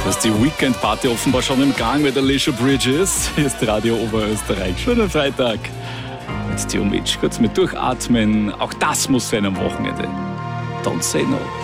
Da ist die Weekend-Party offenbar schon im Gang mit Alicia Bridges. Hier ist Radio Oberösterreich. Schönen Freitag. Mit Theo Mitsch, kurz mit Durchatmen. Auch das muss sein am Wochenende. Don't say no.